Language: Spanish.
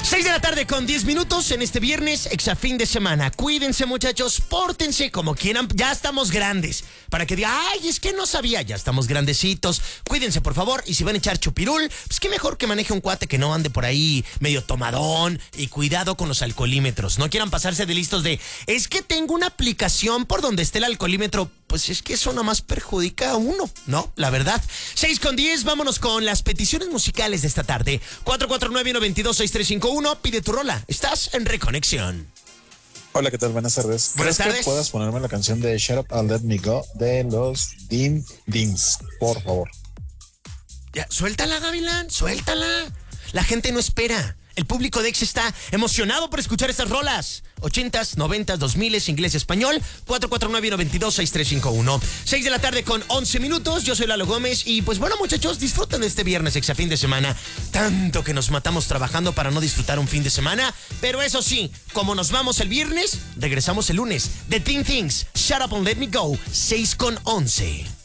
6 de la tarde con 10 minutos en este viernes, exafín de semana. Cuídense, muchachos, pórtense como quieran. Ya estamos grandes. Para que diga, ay, es que no sabía, ya estamos grandecitos. Cuídense, por favor. Y si van a echar chupirul, pues qué mejor que maneje un cuate que no ande por ahí medio tomadón. Y cuidado con los alcoholímetros. No quieran pasarse de listos de, es que tengo una aplicación por donde esté el alcoholímetro. Pues es que eso nomás perjudica a uno, ¿no? La verdad. 6 con 10, vámonos con las peticiones musicales de esta tarde. 449-926351, pide tu rola. Estás en Reconexión. Hola, ¿qué tal? Buenas tardes. Buenas tardes. Que puedas ponerme la canción de Shut Up and Let Me Go de los Dim Dims, por favor? Ya, suéltala, Gavilán, suéltala. La gente no espera. El público de Ex está emocionado por escuchar estas rolas. 80s, 90s, 2000s, inglés, español. 449-926351. 6 de la tarde con 11 minutos. Yo soy Lalo Gómez. Y pues bueno, muchachos, disfruten de este viernes exafín de semana. Tanto que nos matamos trabajando para no disfrutar un fin de semana. Pero eso sí, como nos vamos el viernes, regresamos el lunes. The Teen Things, Shut Up and Let Me Go. 6 con 11.